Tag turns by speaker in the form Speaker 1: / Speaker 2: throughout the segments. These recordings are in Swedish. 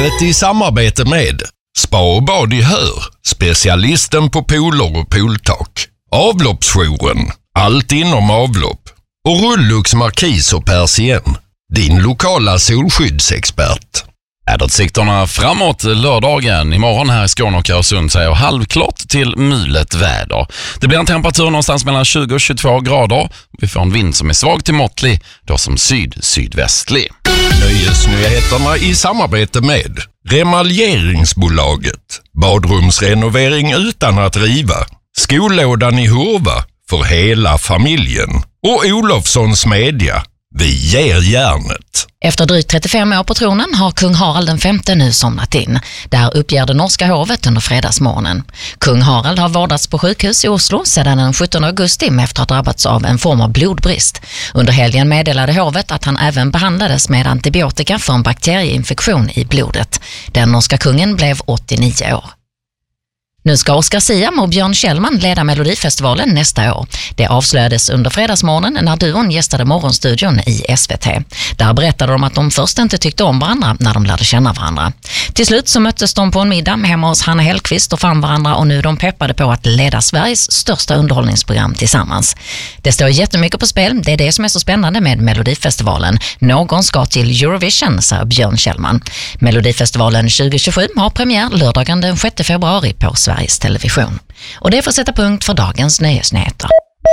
Speaker 1: Morgonlivet i samarbete med Spa och bad i Hör, specialisten på pooler och pooltak. Avloppsjouren, allt inom avlopp. Och Rullux Markis och Persien, din lokala solskyddsexpert.
Speaker 2: Väderutsikterna framåt lördagen. Imorgon här i Skåne och Öresund säger halvklart till mulet väder. Det blir en temperatur någonstans mellan 20 och 22 grader. Vi får en vind som är svag till måttlig, då som sydvästlig.
Speaker 1: Nöjesnyheterna i samarbete med Remaljeringsbolaget. Badrumsrenovering utan att riva. Skollådan i Hurva för hela familjen. Och Olofssons Media. Vi ger järnet.
Speaker 3: Efter drygt 35 år på tronen har kung Harald V nu somnat in. Det här uppger det norska hovet under fredagsmorgonen. Kung Harald har vårdats på sjukhus i Oslo sedan den 17 augusti efter att ha drabbats av en form av blodbrist. Under helgen meddelade hovet att han även behandlades med antibiotika för en bakterieinfektion i blodet. Den norska kungen blev 89 år. Nu ska Oscar Siam och Björn Kjellman leda Melodifestivalen nästa år. Det avslöjades under fredagsmorgonen när duon gästade morgonstudion i SVT. Där berättade de att de först inte tyckte om varandra när de lärde känna varandra. Till slut så möttes de på en middag hemma hos Hanna Hellqvist och fann varandra, och nu är de peppade på att leda Sveriges största underhållningsprogram tillsammans. Det står jättemycket på spel, det är det som är så spännande med Melodifestivalen. Någon ska till Eurovision, säger Björn Kjellman. Melodifestivalen 2027 har premiär lördagen den 6 februari på Sveriges Television. Och det får sätta punkt för dagens nöjesnyheter.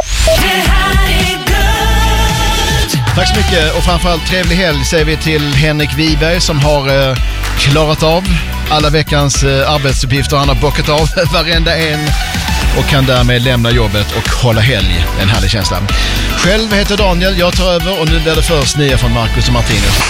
Speaker 4: Tack så mycket, och framförallt trevlig helg säger vi till Henrik Wiberg som har klarat av alla veckans arbetsuppgifter. Han har bockat av varenda en och kan därmed lämna jobbet och hålla helg. En härlig känsla. Själv heter Daniel, jag tar över och nu blir det först nya från Marcus och Martinus.